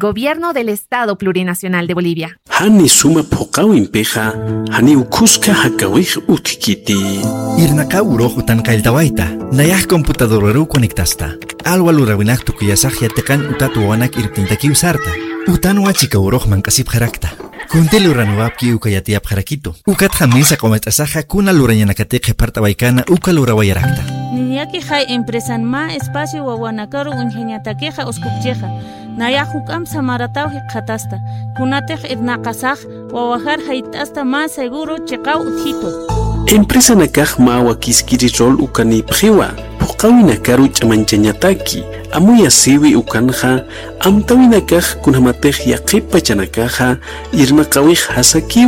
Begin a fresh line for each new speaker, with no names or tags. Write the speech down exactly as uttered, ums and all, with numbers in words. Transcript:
Gobierno del Estado Plurinacional de Bolivia.
Hani suma pokawin peja, hani ukuska hakawih utkiti.
Irnaka uroh utan kailtawaita, nayah computador conectasta. Alwa lurawinak tukuyasah yatekan utatu wanak irpintaki usarta. Utan wachika uroh mankasip harakta. Kunti luranuapki ukayatiap harakito. Ukat hamisa kometasaja kuna luranyanakatek partawaikana uka lurawayarakta.
Niñaki hay empresan ma espacio wawanakaru unjeñatakeja oskupcheja. Nayahukam samaratauji katasta. Kunatej idnakasaj wawajar haitasta ma seguro chekau uthito.
Empresa nakaj ma wakiskiri rol ukani pjiwa. Pokawi nakaru chamanchanyataki. Amuya siwi ukanja. Amtawi nakaj kunhamatej yaqipa chanakaja. Irnakawij hasaki